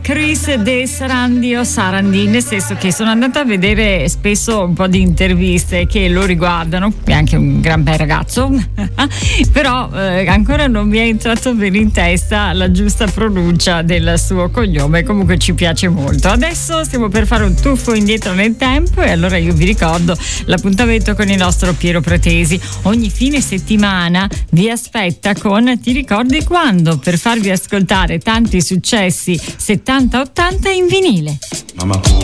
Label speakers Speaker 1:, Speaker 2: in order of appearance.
Speaker 1: Chris De Sarandi, nel senso che sono andata a vedere spesso un po' di interviste che lo riguardano, è anche un gran bel ragazzo, però ancora non mi è entrato bene in testa la giusta pronuncia del suo cognome, comunque ci piace molto. Adesso stiamo per fare un tuffo indietro nel tempo e allora io vi ricordo l'appuntamento con il nostro Piero Pratesi. Ogni fine settimana vi aspetta con Ti ricordi quando? Per farvi ascoltare tanti successi 70-80 in vinile.